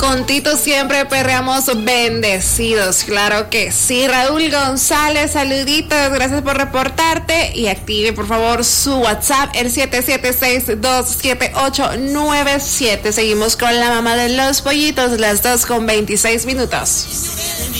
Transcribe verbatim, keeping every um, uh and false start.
Con Tito siempre perreamos bendecidos, claro que sí. Raúl González, saluditos, gracias por reportarte y active por favor su WhatsApp, el siete siete seis, dos siete ocho, nueve siete. Seguimos con la mamá de los pollitos, las dos con veintiséis minutos.